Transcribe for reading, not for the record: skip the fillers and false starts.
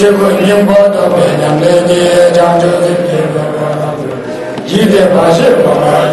学过宁波的北疆的的漳州的一个一个八十个。